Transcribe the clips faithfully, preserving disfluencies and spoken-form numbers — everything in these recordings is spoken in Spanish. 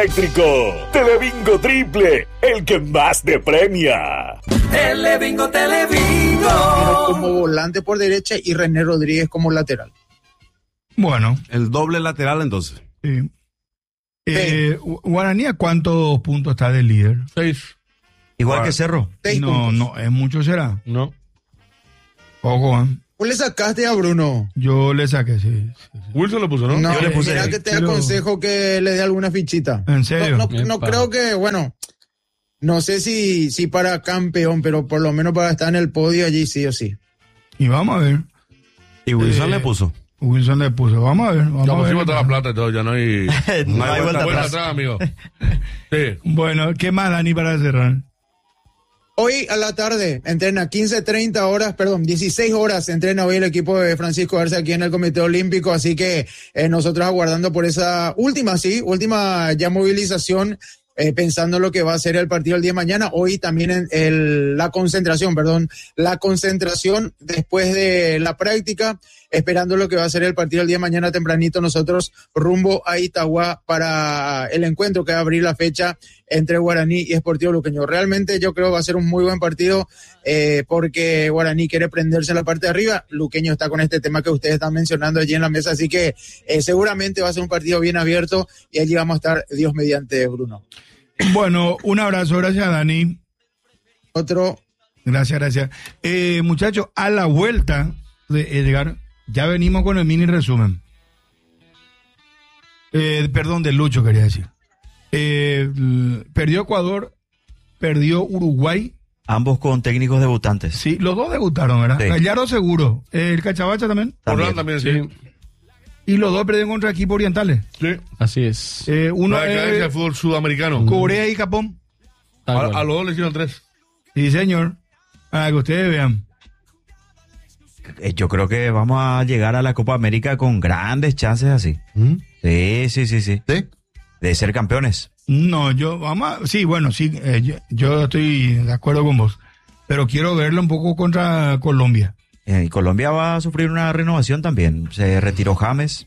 Eléctrico, Telebingo Triple, el que más te premia. Telebingo, Telebingo. Pero como volante por derecha y René Rodríguez como lateral. Bueno. El doble lateral entonces. Sí. Eh, Guaraní, ¿a cuántos puntos está del líder? Seis. Igual Guau. que Cerro. Seis no, puntos. no, es mucho será. No. Poco, ¿eh? ¿Vos le sacaste a Bruno? Yo le saqué, sí. sí, sí. Wilson lo puso, ¿no? No, Yo le puse mira ahí, que te pero- aconsejo que le dé alguna fichita. ¿En serio? No, no, no Epa. creo que, bueno, no sé si, si para campeón, pero por lo menos para estar en el podio allí sí o sí. Y vamos a ver. Y Wilson Eh, le puso. Wilson le puso. Vamos a ver. Vamos Ya a ver. pusimos toda la plata y todo, ya no hay, No hay vuelta vuelta atrás. atrás, amigo. Sí. Bueno, ¿qué más, Dani, para cerrar? Hoy a la tarde entrena quince, treinta horas, perdón, dieciséis horas entrena hoy el equipo de Francisco Arce aquí en el Comité Olímpico, así que eh, nosotros aguardando por esa última, sí, última ya movilización, eh, pensando lo que va a ser el partido el día de mañana. Hoy también en el, la concentración, perdón, la concentración después de la práctica, esperando lo que va a ser el partido el día de mañana tempranito, nosotros rumbo a Itagua para el encuentro que va a abrir la fecha entre Guaraní y Sportivo Luqueño. Realmente yo creo que va a ser un muy buen partido eh, porque Guaraní quiere prenderse a la parte de arriba, Luqueño está con este tema que ustedes están mencionando allí en la mesa, así que eh, seguramente va a ser un partido bien abierto y allí vamos a estar, Dios mediante, Bruno. Bueno, un abrazo. Gracias, Dani. Otro, Gracias, gracias. Eh, muchachos, a la vuelta de Edgar, ya venimos con el mini resumen. Eh, perdón, de Lucho quería decir. Eh, l- perdió Ecuador, perdió Uruguay. Ambos con técnicos debutantes. Sí, los dos debutaron, ¿verdad? Sí. Gallardo seguro. Eh, el Cachabacha también. Orlando también, sí. Y los dos perdieron contra equipos orientales. Sí. Así es. Eh, uno La decadencia del es fútbol sudamericano. Corea y Japón. Tal A, cual. a los dos le hicieron tres. Sí, señor. Para que ustedes vean. Eh, Yo creo que vamos a llegar a la Copa América con grandes chances así. ¿Mm? Sí, sí, sí, sí. ¿Sí? De ser campeones. No, yo, vamos a, sí, bueno, sí, eh, yo, yo estoy de acuerdo con vos. Pero quiero verlo un poco contra Colombia. Eh, y Colombia va a sufrir una renovación también. Se retiró James.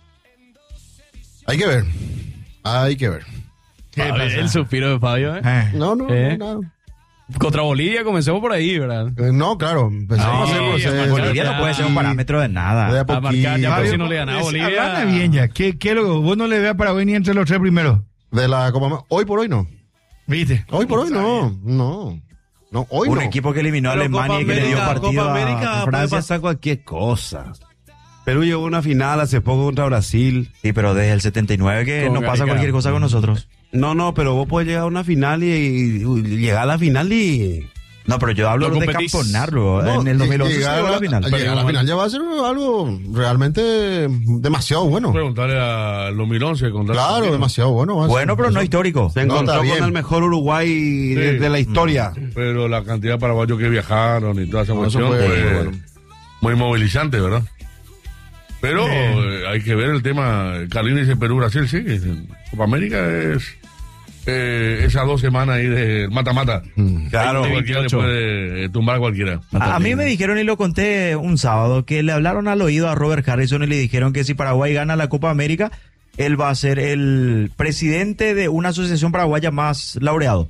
Hay que ver. Hay que ver. ¿Qué A ver, pasa? el suspiro de Fabio, ¿eh? Eh, No, no, ¿Eh? no, no. Contra Bolivia comencemos por ahí, ¿verdad? Eh, no, claro. Empezamos Sí, a hacer proceso. marcar Bolivia ya. no puede ser un parámetro de De nada. a A marcar ya, poquito. pero si no le ganaba a es- Bolivia. hablame bien ya. ¿Qué, qué lo, vos no le veas para hoy ni entre los tres primeros? De la Copa América. Hoy por hoy no. ¿Viste? Hoy por hoy no. No. No, hoy Un no. equipo que eliminó a Pero Alemania y que le dio Copa partido Copa a- América a puede Francia. pasar cualquier cosa. Perú llegó a una final hace poco contra Brasil. Sí, pero desde el setenta y nueve que Con no pasa Gareca. cualquier cosa con nosotros. No, no, pero vos podés llegar a una final y, y- y llegar a la final y... No, pero yo hablo No de competís. campeonarlo. No, en el dos mil once se llegar llegó a la a final. Llegar a la final ya va a ser algo realmente demasiado bueno. Preguntarle a dos mil once contra Claro, Argentina. demasiado bueno. va a Bueno, ser. pero no Eso- histórico. Se No, encontró está con bien. el mejor Uruguay de, de la historia. Pero la cantidad de paraguayos que viajaron y toda esa No, eso cuestión fue fue muy bueno. muy movilizante, ¿verdad? Pero eh, hay que ver el tema. Carlín dice Perú-Brasil, sí. Copa América es eh, esas dos semanas ahí de mata-mata. Claro. Ahí cualquiera le veintiocho. puede eh, tumbar a cualquiera. A, a mí me dijeron, y lo conté un sábado, que le hablaron al oído a Robert Harrison y le dijeron que si Paraguay gana la Copa América, él va a ser el presidente de una asociación paraguaya más laureado.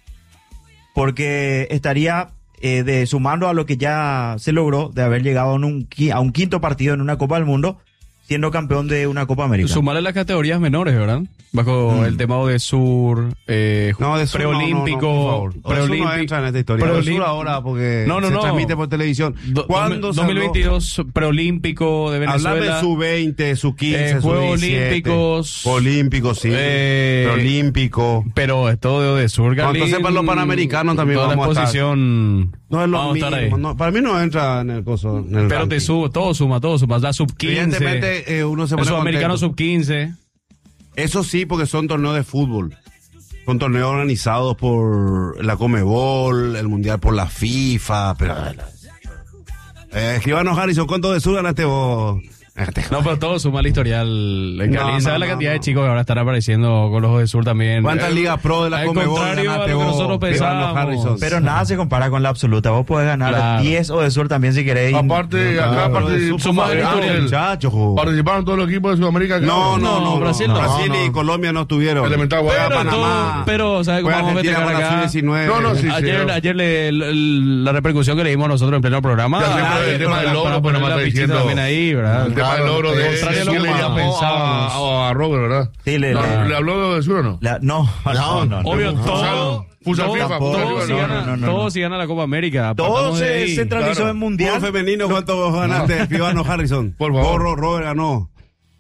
Porque estaría eh, de sumando a lo que ya se logró de haber llegado en un, qui- a un quinto partido en una Copa del Mundo, siendo campeón de una Copa América. Sumarle las categorías menores, ¿verdad? Bajo el tema de sur, eh, No, de sur no, preolímpico, no, no, por favor. Eso no preolímpico. entra en esta historia. preolim- De sur ahora porque No, no, se no. transmite por televisión. Do- ¿Cuándo se dos mil veintidós preolímpico de Hablame Venezuela. de su veinte, su quince, Eh, su Juegos diecisiete. Olímpicos. Olímpicos, sí. Eh, Preolímpico. Pero esto de, de sur, Cuando Galín, sepan los panamericanos también toda vamos a la estar. exposición. No es lo vamos a estar mismo. ahí. no, para mí no entra en el coso. en el Pero te ranking. subo, todo suma, todo suma. La sub quince. Evidentemente eh, uno se El pone sudamericano contento. sub quince. Eso sí, porque son torneos de fútbol. Son torneos organizados por la Comebol, el Mundial por la FIFA. Pero, eh, escríbanos, Harrison, ¿cuánto de sur ganaste vos No, pero todo suma el historial en Cali. No, ¿Sabes no, la no, cantidad no. de chicos que ahora están apareciendo con los de Sur también? ¿Cuántas Eh, ligas pro de la al Conmebol contrario a ganaste lo que vos, nosotros Ivano pensábamos. Harrison? Pero nada se compara con la absoluta. Vos podés ganar Claro. diez o de Sur también si querés. y- Aparte, acá Claro, particip- es suma- un eh, Ángel, muchachos. participaron todos los equipos de Sudamérica. acá. No, no, no, No, Brasil no. Brasil No, no. y Colombia no estuvieron. Elemental, Fue a bueno, Pero, Panamá. todo- pero ¿sabes cómo Fue a vamos a Argentina festejar con la acá? sub diecinueve. No, no, sí, Ayer, sí. ayer le- el- la repercusión que le dimos nosotros en pleno programa. Ya siempre ah, el tema para- del logro, para pero poner no la está fichita diciendo- también ahí, ¿verdad? El tema del logro de contrario a lo sí que le ya llamó pensábamos. a, a Robert, ¿verdad? Sí, le- No, le- ¿Le habló de Sur o no? La- no, no, no, no. Obvio, no. todo, Futsal todo, FIFA, todo futsal si FIFA, gana, no, no, no, todo no. si gana la Copa América. Todo partamos de se ahí. centralizó claro. en Mundial. Fútbol femenino, ¿cuánto vos ganaste? Ivano Harrison. Por favor. Vos, Robert ganó.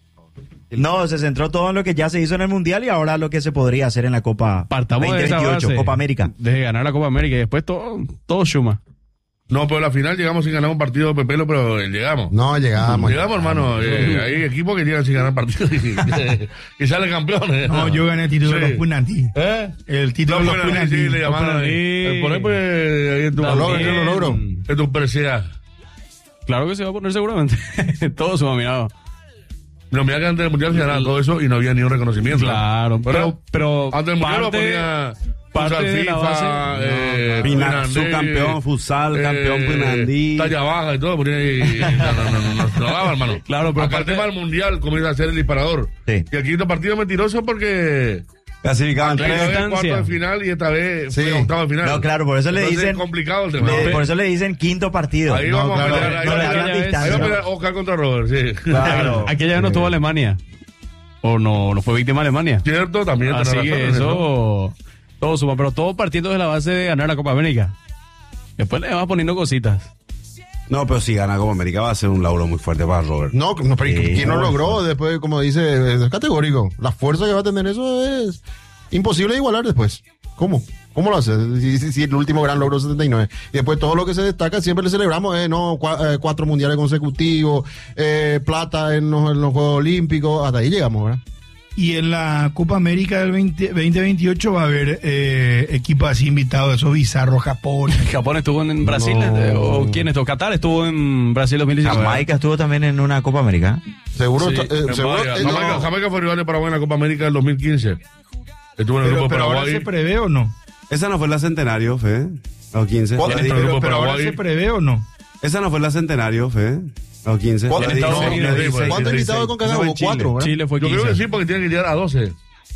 No, se centró todo en lo que ya se hizo en el Mundial y ahora lo que se podría hacer en la Copa Partamos de esa veinte veintiocho, base, Copa América. de ganar la Copa América y después todo, todo suma. No, pero a la final llegamos sin ganar un partido de Pepelo, pero llegamos. No, llegamos. Llegamos, hermano. Eh, hay equipos que llegan sin ganar partidos y, y salen campeones. No, yo gané el título de Sí. los Punanti. ¿Eh? El título No, de los bueno, sí, Punanti. le llamaron Los ahí. Punanti. Eh, Por ahí, pues, ahí en tu Lo logro, yo lo logro. en tu presea. Claro que se va a poner seguramente. todo suma, mirado. No, mira que antes del Mundial se ganaba todo eso y no había ni un reconocimiento. Claro, ¿Verdad? pero, pero Antes del Mundial lo parte- ponía parte futsal de la FIFA, base- eh, Pina- Pinandí, subcampeón futsal, campeón Pinandí. talla baja y todo, ponía ahí, no, no, no, no, no, no daba, hermano. Claro, pero acá aparte- el tema del Mundial comienza a ser el disparador. Sí. Y aquí estos partidos mentirosos porque Clasificaban esta vez tres. instancia. cuarto de final y esta vez fue Sí. octavo de final. No, claro, por eso le Entonces dicen- es complicado el tema. Le- por eso le dicen quinto partido. Ahí No, vamos claro, a pelear, ahí no va le a dan pelear, ahí distancia. va a pelear Oscar contra Robert, sí. Claro. Aquella vez no estuvo Alemania. O no, no fue víctima de Alemania. Cierto, también. Así tenés razón que en eso, todo suma, pero todo partiendo de la base de ganar la Copa América. Después le vas poniendo cositas. No, pero si gana Copa América va a ser un lauro muy fuerte para Robert. No, no, pero Sí, ¿quién no no, logró? Después, como dice, es categórico. La fuerza que va a tener eso es imposible de igualar después. ¿Cómo? ¿Cómo lo hace? Si, si- si el último gran logro es setenta y nueve. Y después todo lo que se destaca siempre le celebramos, eh, no, cua- eh, cuatro mundiales consecutivos, eh, plata en los, en los Juegos Olímpicos, hasta ahí llegamos, ¿verdad? Y en la Copa América del veinte veinte veintiocho va a haber eh, equipos así invitados, esos bizarros, Japón. Japón estuvo en Brasil, eh, o quién estuvo, Qatar estuvo en Brasil dos mil diecinueve. Jamaica estuvo también en una Copa América. Seguro, Sí, está- eh, En seguro varias. eh, Jamaica, no. Jamaica fue rival de Paraguay en la Copa América del dos mil quince. Estuvo en el Pero, grupo de pero ahora Paraguay. se prevé o no. Esa no fue la Centenario, Fede. Los quince. ¿Cuál? Ya Pero- dije. Pero, grupo pero ahora Paraguay. ¿Se prevé o no? Esa no fue la Centenario, Fede. Los quince. ¿Cuál- Ya dije. Estados No, Unidos, ya dije. sí, ¿Cuántos sí, invitados sí. con cada Eso fue uno? en Chile. Cuatro, ¿verdad? Chile fue Yo creo que quince. sí, porque tienen que llegar a doce.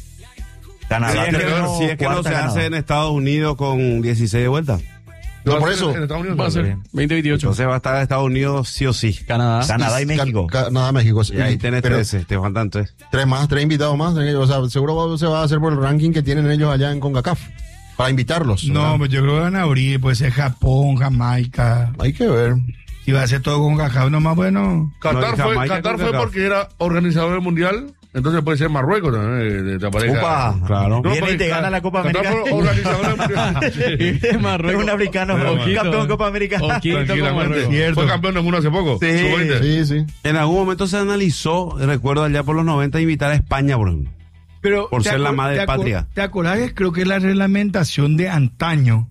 Canadá Si es que no, terminó si es que no cuarta se ganadora. hace en Estados Unidos con dieciséis de vuelta. No, por eso. En Estados Unidos Va a ser también. veinte veintiocho. Entonces va a estar Estados Unidos sí o sí. Canadá. Canadá y México. Ca- ca- nada, México. Y ahí tenés Pero trece, te faltan tres. tres más, tres invitados más. O sea, seguro se va a hacer por el ranking que tienen ellos allá en CONCACAF. Para invitarlos. No, ¿verdad? pues yo creo que van a abrir, puede ser Japón, Jamaica. Hay que ver. Si va a ser todo con Cacao, nomás bueno. Qatar No, y fue, Jamaica Qatar con fue Cacao. porque era organizador del mundial, entonces puede ser Marruecos también, eh, de- te aparezca. Upa. Claro. Viene y porque te Ca- gana la Copa Qatar América. fue organizador del mundial. Sí. Es Marruecos. un africano, Ojito. campeón Copa América. Ojito con Tranquilamente. Marruecos. Cierto. Fue campeón del mundo hace poco. Sí. sub veinte. Sí, sí. En algún momento se analizó, recuerdo allá por los noventa, invitar a España, por ejemplo. Pero Por ¿te ser la acu- madre te acu- patria. ¿Te acordás que creo que la reglamentación de antaño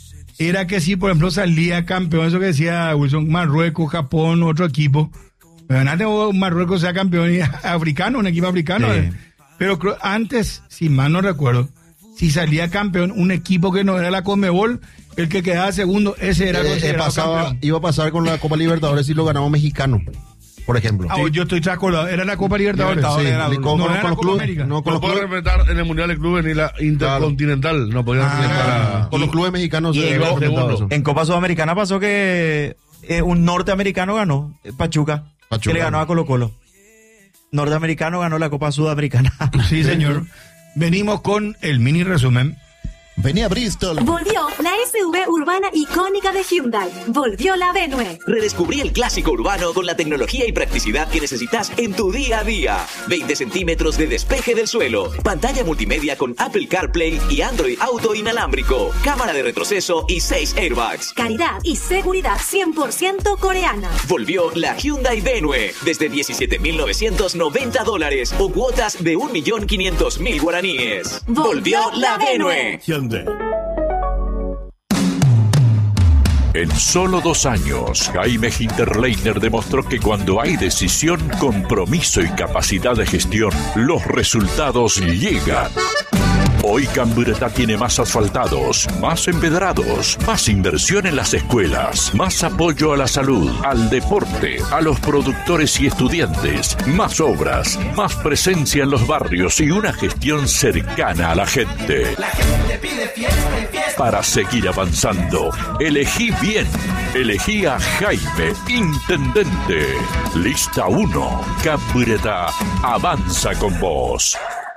era que si, por ejemplo, salía campeón, eso que decía Wilson, Marruecos, Japón, otro equipo, ganaste Marruecos sea campeón y africano, un equipo africano. Sí. eh. Pero creo- antes, si mal no recuerdo, si salía campeón un equipo que no era la Conmebol, el que quedaba segundo, ese era Eh, eh, considerado pasaba, campeón. iba a pasar con la Copa Libertadores si lo ganamos mexicano, por ejemplo. Ah, yo estoy tracordado, era la Copa Libertadores. Libertadores Sí, era con, uno. con- No con era la los Copa clubes, América. no, con No los puede clubes, respetar en el mundial de clubes ni la intercontinental. No podían Ah, respetar a. con los clubes mexicanos Y se en había lo- enfrentado eso. En Copa Sudamericana pasó que eh, un norteamericano ganó, eh, Pachuca, Pachuca. que le ganó a Colo Colo. Norteamericano ganó la Copa Sudamericana. Sí, señor. Venimos con el mini resumen. Venía Bristol. Volvió la S U V urbana icónica de Hyundai. Volvió la Venue. Redescubrí el clásico urbano con la tecnología y practicidad que necesitas en tu día a día. veinte centímetros de despeje del suelo. Pantalla multimedia con Apple CarPlay y Android Auto inalámbrico. Cámara de retroceso y seis airbags. Calidad y seguridad cien por ciento coreana. Volvió la Hyundai Venue desde diecisiete mil novecientos noventa dólares o cuotas de un millón quinientos mil guaraníes. Volvió la Venue. En solo dos años, Jaime Hinterleiner demostró que cuando hay decisión, compromiso y capacidad de gestión, los resultados llegan. Hoy Cambreta tiene más asfaltados, más empedrados, más inversión en las escuelas, más apoyo a la salud, al deporte, a los productores y estudiantes, más obras, más presencia en los barrios y una gestión cercana a la gente. La gente pide fiesta y fiesta. Para seguir avanzando, elegí bien. Elegí a Jaime, intendente. Lista uno. Cambreta avanza con vos.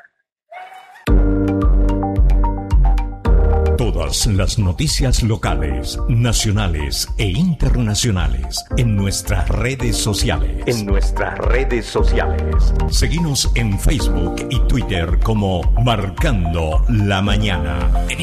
Todas las noticias locales, nacionales e internacionales en nuestras redes sociales. En nuestras redes sociales. Seguinos en Facebook y Twitter como Marcando la Mañana. En